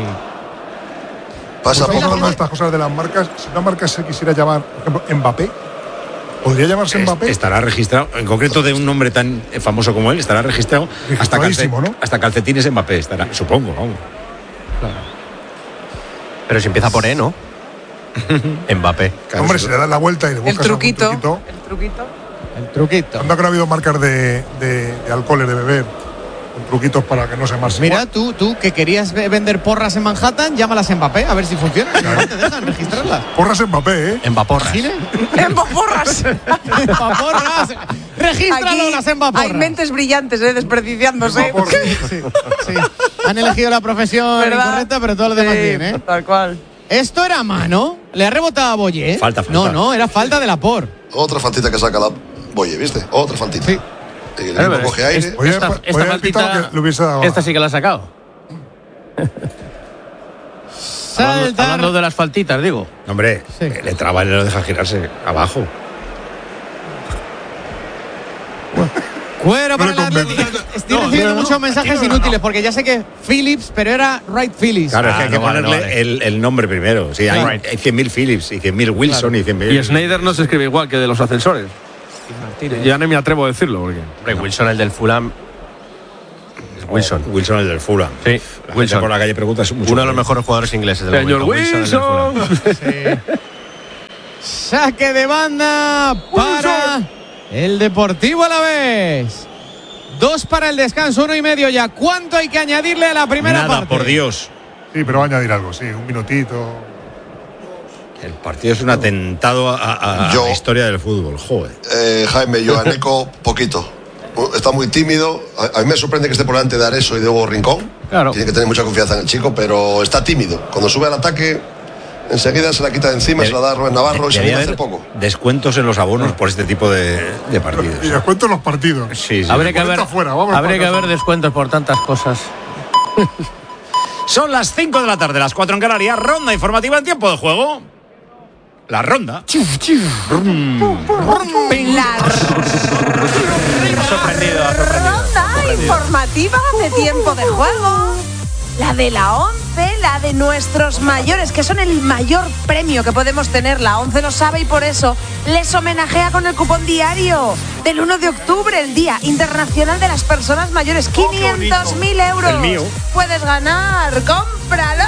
[SPEAKER 2] pasa
[SPEAKER 8] Estamos
[SPEAKER 2] poco.
[SPEAKER 8] hablando de estas cosas de las marcas. Si una marca se quisiera llamar, por ejemplo, Mbappé, ¿podría llamarse
[SPEAKER 1] Es-
[SPEAKER 8] Mbappé?
[SPEAKER 1] Estará registrado, en concreto de un nombre tan famoso como él, estará registrado hasta, calce-
[SPEAKER 8] Registradísimo, ¿no?
[SPEAKER 1] hasta calcetines Mbappé, estará, supongo, vamos.
[SPEAKER 10] Pero si empieza por E, ¿no? Mbappé.
[SPEAKER 1] Claro,
[SPEAKER 8] Hombre,
[SPEAKER 1] sí.
[SPEAKER 8] si le das la vuelta y le
[SPEAKER 5] El
[SPEAKER 8] buscas algún
[SPEAKER 5] truquito.
[SPEAKER 8] truquito.
[SPEAKER 5] El truquito.
[SPEAKER 3] El truquito.
[SPEAKER 8] Anda que no ha habido marcas de, de, de alcoholes de beber con truquitos para que no se más.
[SPEAKER 3] Mira, tú, tú que querías ve- vender porras en Manhattan, llámalas Mbappé, a ver si funciona. No te dejan registrarlas.
[SPEAKER 8] Porras Mbappé, ¿eh?
[SPEAKER 10] Mbaporras.
[SPEAKER 3] ¿Gine?
[SPEAKER 5] ¡Embaporras!
[SPEAKER 3] Mbaporras. Regístralo las Mbaporras.
[SPEAKER 5] hay mentes brillantes, ¿eh? Desperdiciándose.
[SPEAKER 8] Mbaporras.
[SPEAKER 3] Sí, sí. Han elegido la profesión
[SPEAKER 5] ¿Verdad?
[SPEAKER 3] incorrecta, pero todo lo demás
[SPEAKER 5] Sí,
[SPEAKER 3] bien, ¿eh?
[SPEAKER 5] Tal cual.
[SPEAKER 3] Esto era mano. Le ha rebotado a Boye.
[SPEAKER 1] Falta, falta.
[SPEAKER 3] No, no, era falta de la por.
[SPEAKER 2] Otra faltita que saca la Boye, ¿viste? Otra faltita.
[SPEAKER 3] Sí.
[SPEAKER 2] Y el
[SPEAKER 4] Pero,
[SPEAKER 2] equipo coge
[SPEAKER 4] es-
[SPEAKER 2] aire.
[SPEAKER 8] Oye,
[SPEAKER 4] esta,
[SPEAKER 8] pues,
[SPEAKER 4] esta
[SPEAKER 8] podría haber pitado
[SPEAKER 4] faltita,
[SPEAKER 8] que le hubiese dado.
[SPEAKER 4] esta sí que la ha sacado. Hablando,
[SPEAKER 3] Salta.
[SPEAKER 4] hablando de las faltitas, digo.
[SPEAKER 1] Hombre,
[SPEAKER 3] Sí.
[SPEAKER 1] le traba y le lo deja girarse abajo.
[SPEAKER 3] Cuero para
[SPEAKER 8] No
[SPEAKER 3] el
[SPEAKER 8] le
[SPEAKER 3] Atlético.
[SPEAKER 8] convence.
[SPEAKER 3] Estoy
[SPEAKER 9] No,
[SPEAKER 3] recibiendo
[SPEAKER 9] no, no.
[SPEAKER 3] muchos mensajes inútiles porque ya sé que Phillips, pero era Wright Phillips.
[SPEAKER 1] Claro, es que
[SPEAKER 4] Ah,
[SPEAKER 1] hay que
[SPEAKER 4] no vale,
[SPEAKER 1] ponerle
[SPEAKER 4] no vale.
[SPEAKER 1] El, el nombre primero. Sí, hay,
[SPEAKER 3] Claro.
[SPEAKER 1] hay cien mil Phillips y cien mil Wilson y cien mil.
[SPEAKER 7] Y Snyder no se escribe igual que de los ascensores. Ya no me atrevo a decirlo. Porque...
[SPEAKER 10] Hombre, Wilson, el del Fulham.
[SPEAKER 7] Wilson.
[SPEAKER 1] Oh, Wilson, el del Fulham.
[SPEAKER 7] Sí,
[SPEAKER 1] la
[SPEAKER 7] Wilson.
[SPEAKER 1] Por la calle pregunta es mucho
[SPEAKER 10] Uno de los mejores jugadores ingleses del
[SPEAKER 7] Señor
[SPEAKER 10] momento.
[SPEAKER 7] Wilson.
[SPEAKER 3] Sí. Saque de banda para el Deportivo Alavés. Dos para el descanso, uno y medio ya. ¿Cuánto hay que añadirle a la primera
[SPEAKER 1] Nada,
[SPEAKER 3] parte?
[SPEAKER 1] por Dios.
[SPEAKER 8] Sí, pero va a añadir algo, sí, un minutito.
[SPEAKER 1] El partido es un atentado a, a- a
[SPEAKER 2] Yo-
[SPEAKER 1] la historia del fútbol. Joder.
[SPEAKER 2] Eh, Jaime, Joaneco, poquito. Está muy tímido. A, a mí me sorprende que esté por delante de Areso y de Hugo Rincón.
[SPEAKER 7] Claro.
[SPEAKER 2] Tiene que tener mucha confianza en el chico, pero está tímido. Cuando sube al ataque, enseguida se la quita de encima, se la da a Rubén Navarro y se
[SPEAKER 1] Debería
[SPEAKER 2] viene hace
[SPEAKER 1] haber
[SPEAKER 2] poco.
[SPEAKER 1] descuentos en los abonos por este tipo de, de partidos.
[SPEAKER 8] Y les cuento los partidos.
[SPEAKER 1] Sí, sí.
[SPEAKER 7] Habría que haber,
[SPEAKER 8] Cuenta fuera, vámonos
[SPEAKER 7] habría
[SPEAKER 8] para
[SPEAKER 7] que
[SPEAKER 8] casa.
[SPEAKER 7] haber descuentos por tantas cosas.
[SPEAKER 1] Son las cinco de la tarde, las cuatro en Canarias. Ronda informativa en tiempo de juego. La ronda.
[SPEAKER 10] Sorprendido, ha sorprendido.
[SPEAKER 5] Ronda informativa de tiempo de juego. La de la once, la de nuestros mayores, que son el mayor premio que podemos tener. La once lo sabe y por eso les homenajea con el cupón diario del uno de octubre, el Día Internacional de las Personas Mayores. quinientos mil euros.
[SPEAKER 1] El mío.
[SPEAKER 5] Puedes ganar. ¡Cómpralo!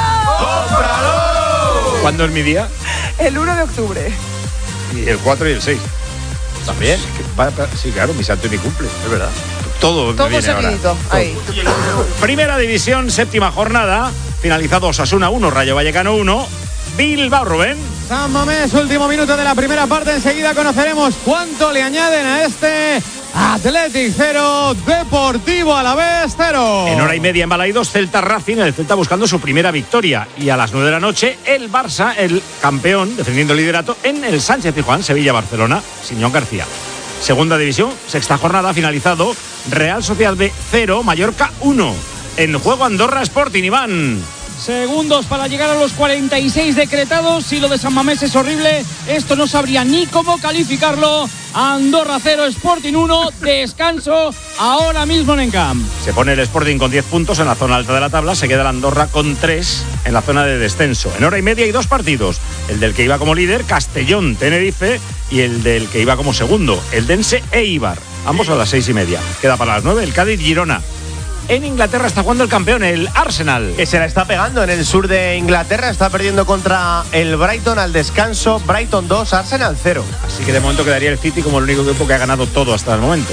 [SPEAKER 1] ¿Cuándo es mi día?
[SPEAKER 5] El uno de octubre.
[SPEAKER 1] Y el cuatro y el seis.
[SPEAKER 7] También.
[SPEAKER 1] Sí, claro, mi santo y mi cumple. Es verdad. Todo, me
[SPEAKER 5] Todo
[SPEAKER 1] viene ahora.
[SPEAKER 5] seguidito. Ahí.
[SPEAKER 1] Primera división, séptima jornada. Finalizado Osasuna uno, Rayo Vallecano uno. Bilbao, Rubén.
[SPEAKER 3] San Mamés, último minuto de la primera parte. Enseguida conoceremos cuánto le añaden a este Athletic cero, Deportivo Alavés cero.
[SPEAKER 1] En hora y media en Balaidos, Celta Racing, el Celta buscando su primera victoria. Y a las nueve de la noche, el Barça, el campeón, defendiendo el liderato en el Sánchez Pizjuán, Sevilla-Barcelona, Siñón García. Segunda división, sexta jornada, finalizado. Real Sociedad B cero, Mallorca uno. En juego Andorra Sporting, Iván.
[SPEAKER 9] Segundos para llegar a los cuarenta y seis decretados. Si lo de San Mamés es horrible, esto no sabría ni cómo calificarlo. Andorra cero, Sporting uno, descanso ahora mismo en Encamp.
[SPEAKER 1] Se pone el Sporting con diez puntos en la zona alta de la tabla. Se queda el Andorra con tres en la zona de descenso. En hora y media hay dos partidos. El del que iba como líder, Castellón-Tenerife, y el del que iba como segundo, el Dense Eibar. Ambos a las seis y media. Queda para las nueve el Cádiz-Girona. En Inglaterra está jugando el campeón, el Arsenal.
[SPEAKER 10] Que se la está pegando en el sur de Inglaterra. Está perdiendo contra el Brighton al descanso. Brighton dos, Arsenal cero.
[SPEAKER 1] Así que de momento quedaría el City como el único equipo que ha ganado todo hasta el momento.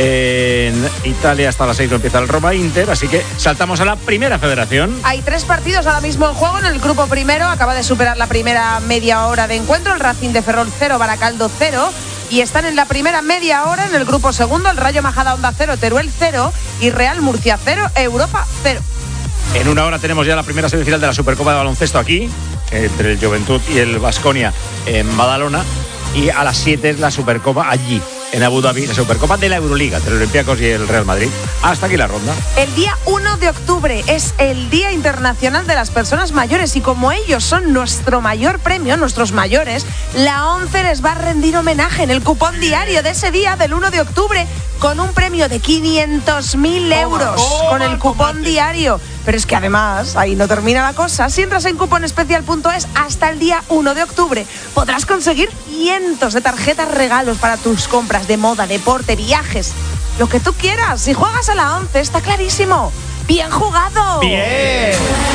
[SPEAKER 1] En Italia hasta las seis no empieza el Roma-Inter, así que saltamos a la primera federación.
[SPEAKER 5] Hay tres partidos ahora mismo en juego. En el grupo primero acaba de superar la primera media hora de encuentro. El Racing de Ferrol cero, Baracaldo cero. Y están en la primera media hora en el grupo segundo. El Rayo Majadahonda cero, Teruel cero. Y Real Murcia cero, Europa cero.
[SPEAKER 1] En una hora tenemos ya la primera semifinal de la Supercopa de Baloncesto aquí, entre el Juventud y el Baskonia en Badalona. Y a las siete es la Supercopa allí, en Abu Dhabi, la Supercopa de la Euroliga, entre el Olympiacos y el Real Madrid. Hasta aquí la ronda.
[SPEAKER 5] El día uno de octubre es el Día Internacional de las Personas Mayores y como ellos son nuestro mayor premio, nuestros mayores, la once les va a rendir homenaje en el cupón diario de ese día del uno de octubre con un premio de quinientos mil euros con el cupón diario. Pero es que además, ahí no termina la cosa. Si entras en cuponespecial punto es hasta el día uno de octubre, podrás conseguir cientos de tarjetas regalos para tus compras de moda, deporte, viajes, lo que tú quieras. Si juegas a la once, está clarísimo. ¡Bien jugado!
[SPEAKER 1] ¡Bien!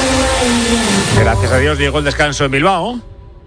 [SPEAKER 1] Gracias a Dios llegó el descanso en Bilbao.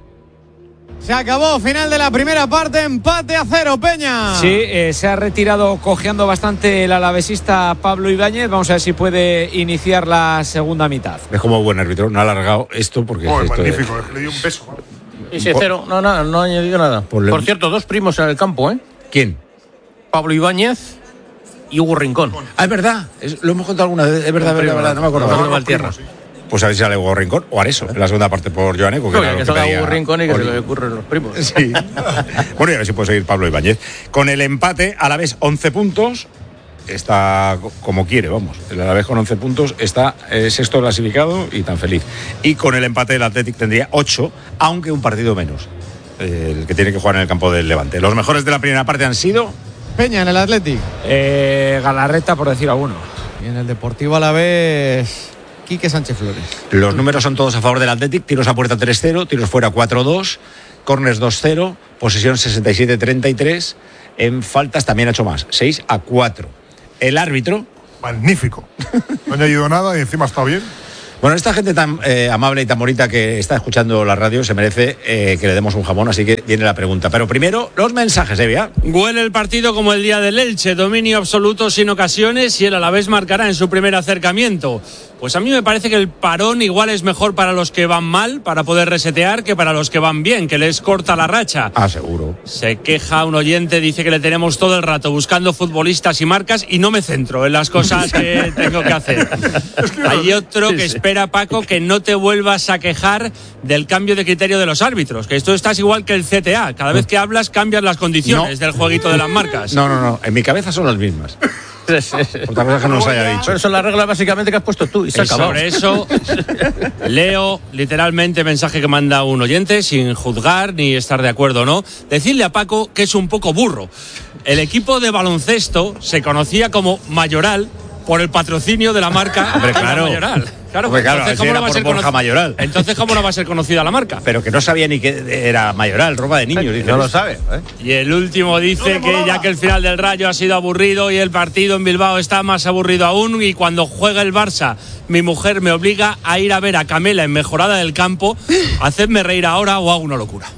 [SPEAKER 3] Se acabó, final de la primera parte, empate a cero, Peña.
[SPEAKER 6] Sí, eh, se ha retirado cojeando bastante el alavesista Pablo Ibáñez. Vamos a ver si puede iniciar la segunda mitad.
[SPEAKER 1] Es como buen árbitro, no ha alargado esto porque
[SPEAKER 8] Oh,
[SPEAKER 1] esto
[SPEAKER 8] magnífico, es que le dio un beso. ¿no?
[SPEAKER 4] Y sí, cero, no, no, no ha añadido nada.
[SPEAKER 1] Por
[SPEAKER 4] Por,
[SPEAKER 1] le-
[SPEAKER 4] cierto, dos primos en el campo, ¿eh?
[SPEAKER 1] ¿Quién?
[SPEAKER 4] Pablo Ibáñez y Hugo Rincón.
[SPEAKER 1] Ah, es verdad, es- lo hemos contado alguna vez, es verdad, es verdad, verdad, no me acuerdo.
[SPEAKER 4] Pablo Valtierra.
[SPEAKER 1] Pues a ver si sale Hugo Rincón o Areso, en la segunda parte por Joaneco.
[SPEAKER 4] Que,
[SPEAKER 1] era lo
[SPEAKER 4] que
[SPEAKER 1] que
[SPEAKER 4] salga
[SPEAKER 1] pedía
[SPEAKER 4] Hugo Rincón y que
[SPEAKER 1] Oli.
[SPEAKER 4] se le ocurren los primos.
[SPEAKER 1] Sí. Bueno, y a ver si puede seguir Pablo Ibáñez. Con el empate, Alavés once puntos. Está co- como quiere, vamos. El Alavés con once puntos está eh, sexto clasificado y tan feliz. Y con el empate el Athletic tendría ocho, aunque un partido menos. eh, El que tiene que jugar en el campo del Levante. Los mejores de la primera parte han sido...
[SPEAKER 3] Peña en el Athletic.
[SPEAKER 6] Eh, Galarreta, por decir alguno.
[SPEAKER 3] Y en el Deportivo Alavés, Quique Sánchez Flores.
[SPEAKER 1] Los números son todos a favor del Athletic. Tiros a puerta tres cero, tiros fuera cuatro dos, corners dos cero, posesión sesenta y siete treinta y tres. En faltas también ha hecho más, seis a cuatro. El árbitro,
[SPEAKER 8] magnífico. No ha añadido nada y encima está bien.
[SPEAKER 1] Bueno, esta gente tan eh, amable y tan bonita que está escuchando la radio se merece eh, que le demos un jamón, así que viene la pregunta. Pero primero, los mensajes, Evia.
[SPEAKER 11] Huele el partido como el día del Elche, dominio absoluto sin ocasiones y el Alavés marcará en su primer acercamiento. Pues a mí me parece que el parón igual es mejor para los que van mal, para poder resetear, que para los que van bien, que les corta la racha.
[SPEAKER 1] Ah, seguro.
[SPEAKER 11] Se queja un oyente, dice que le tenemos todo el rato buscando futbolistas y marcas y no me centro en las cosas que tengo que hacer. Hay otro que espera, Paco, que no te vuelvas a quejar del cambio de criterio de los árbitros, que esto estás igual que el C T A. Cada vez que hablas cambias las condiciones no. del jueguito de las marcas.
[SPEAKER 1] No, no, no. En mi cabeza son las mismas. Otra cosa que no os haya dicho.
[SPEAKER 4] Pero son las reglas básicamente que has puesto tú y se acabó.
[SPEAKER 11] Sobre eso leo literalmente mensaje que manda un oyente sin juzgar ni estar de acuerdo o no. Decirle a Paco que es un poco burro. El equipo de baloncesto se conocía como Mayoral por el patrocinio de la marca.
[SPEAKER 1] Hombre, claro.
[SPEAKER 11] Mayoral. Claro,
[SPEAKER 1] Hombre, claro,
[SPEAKER 11] entonces, ¿cómo no va a ser
[SPEAKER 1] Borja
[SPEAKER 11] conoc-
[SPEAKER 1] Mayoral.
[SPEAKER 11] Entonces, ¿cómo no va a ser conocida la marca?
[SPEAKER 1] Pero que no sabía ni que era Mayoral, ropa de niños. Dice,
[SPEAKER 10] no lo sabe. ¿eh?
[SPEAKER 11] Y el último dice que ya que el final del Rayo ha sido aburrido y el partido en Bilbao está más aburrido aún, y cuando juega el Barça, mi mujer me obliga a ir a ver a Camela en Mejorada del Campo, hacedme reír ahora o hago una locura.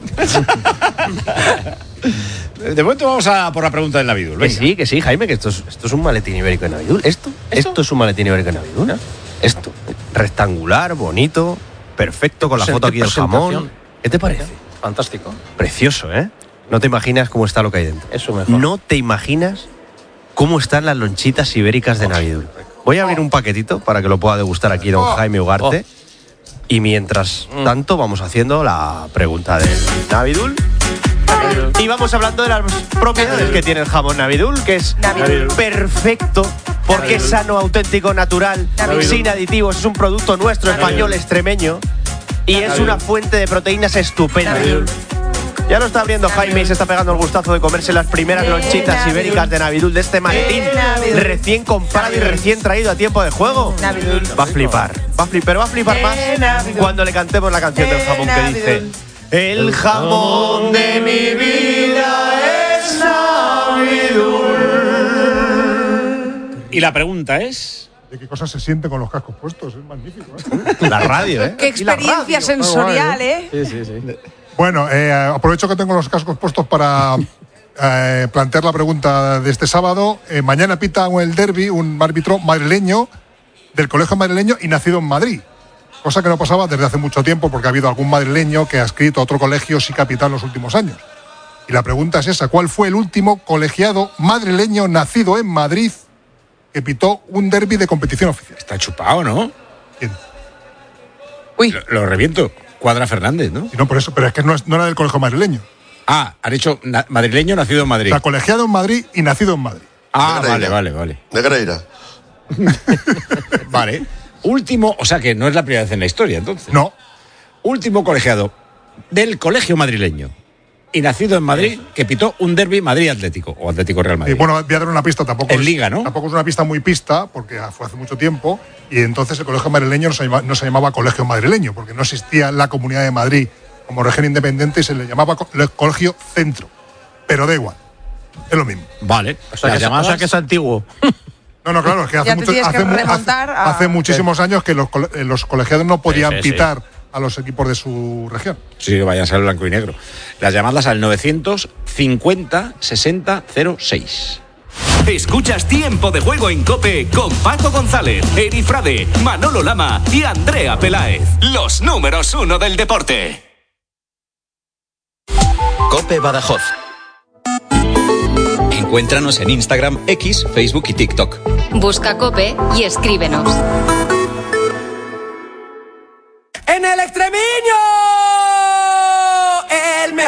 [SPEAKER 1] De momento vamos a por la pregunta del Navidul.
[SPEAKER 10] Que sí, que sí, Jaime, que esto es, esto es un maletín ibérico de Navidul. ¿Esto? ¿Esto? Esto es un maletín ibérico de Navidul. ¿No? Esto. Rectangular, bonito, perfecto, con la foto aquí del jamón. ¿Qué te parece?
[SPEAKER 4] Fantástico.
[SPEAKER 10] Precioso, ¿eh? No te imaginas cómo está lo que hay dentro.
[SPEAKER 4] Eso mejor.
[SPEAKER 10] No te imaginas cómo están las lonchitas ibéricas de oh, Navidul. Voy a abrir un paquetito para que lo pueda degustar aquí don Jaime Ugarte. Oh. Y mientras tanto vamos haciendo la pregunta del Navidul. Y vamos hablando de las propiedades que tiene el jamón Navidul, que es Navidul. perfecto, porque Navidul. es sano, auténtico, natural, Navidul. sin aditivos, es un producto nuestro, Navidul. español, extremeño, y Navidul. es una fuente de proteínas estupenda. Navidul. Ya lo está abriendo Navidul. Jaime y se está pegando el gustazo de comerse las primeras eh, lonchitas Navidul. ibéricas de Navidul, de este maletín, eh, recién comprado Navidul. y recién traído a tiempo de juego. Navidul. Va a flipar, va a flipar, pero va a flipar eh, más Navidul. cuando le cantemos la canción eh, del jamón Navidul. que dice: el jamón de mi vida es Navidul.
[SPEAKER 1] Y la pregunta es:
[SPEAKER 8] ¿de qué cosas se siente con los cascos puestos? Es magnífico, ¿eh?
[SPEAKER 10] La radio, ¿eh?
[SPEAKER 5] Qué experiencia sensorial, ¿eh?
[SPEAKER 8] Sí, sí, sí. Bueno, eh, aprovecho que tengo los cascos puestos para eh, plantear la pregunta de este sábado. Eh, mañana pita el derbi un árbitro madrileño del colegio madrileño y nacido en Madrid. Cosa que no pasaba desde hace mucho tiempo, porque ha habido algún madrileño que ha escrito a otro colegio sí capitán en los últimos años. Y la pregunta es esa: ¿cuál fue el último colegiado madrileño nacido en Madrid que pitó un derbi de competición oficial?
[SPEAKER 1] Está chupado, ¿no?
[SPEAKER 8] ¿Quién?
[SPEAKER 5] Uy.
[SPEAKER 1] Lo, lo reviento. Cuadra Fernández, ¿no?
[SPEAKER 8] Y no, por eso, pero es que no, es, no era del colegio madrileño.
[SPEAKER 1] Ah, han hecho na- madrileño nacido en Madrid.
[SPEAKER 8] O sea, colegiado en Madrid y nacido en Madrid.
[SPEAKER 1] Ah, vale, vale, vale.
[SPEAKER 2] Negreira.
[SPEAKER 1] Vale. Último, o sea que no es la primera vez en la historia, entonces.
[SPEAKER 8] No.
[SPEAKER 1] Último colegiado del colegio madrileño y nacido en Madrid que pitó un derbi Madrid Atlético o Atlético Real Madrid.
[SPEAKER 8] Y bueno, voy a dar una pista, tampoco
[SPEAKER 1] en
[SPEAKER 8] es,
[SPEAKER 1] Liga, ¿no?
[SPEAKER 8] Tampoco es una pista muy pista, porque fue hace mucho tiempo, y entonces el colegio madrileño no se llamaba, no se llamaba colegio madrileño, porque no existía la Comunidad de Madrid como región independiente y se le llamaba co- colegio centro. Pero da igual, es lo mismo.
[SPEAKER 1] Vale.
[SPEAKER 4] O sea, que, llamadas... o sea que es antiguo.
[SPEAKER 8] No, no, claro, es que hace,
[SPEAKER 5] Ya te
[SPEAKER 8] mucho,
[SPEAKER 5] tienes que
[SPEAKER 8] hace, mu-
[SPEAKER 5] remontar
[SPEAKER 8] hace,
[SPEAKER 5] a-
[SPEAKER 8] hace muchísimos años que los, cole- los colegiados no podían
[SPEAKER 1] Sí, sí, sí.
[SPEAKER 8] pitar a los equipos de su región.
[SPEAKER 1] Sí, vayan a ser blanco y negro. Las llamadas al novecientos cincuenta sesenta cero seis.
[SPEAKER 12] Escuchas Tiempo de Juego en COPE con Paco González, Eri Frade, Manolo Lama y Andrea Peláez. Los números uno del deporte.
[SPEAKER 13] COPE Badajoz. Encuéntranos en Instagram, X, Facebook y TikTok.
[SPEAKER 14] Busca COPE y escríbenos.
[SPEAKER 15] ¡En el extremeño!